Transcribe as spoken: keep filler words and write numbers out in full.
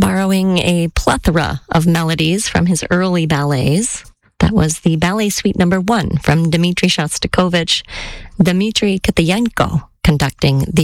borrowing a plethora of melodies from his early ballets. That was the Ballet Suite Number One from Dmitri Shostakovich, Dmitri Kitayenko conducting the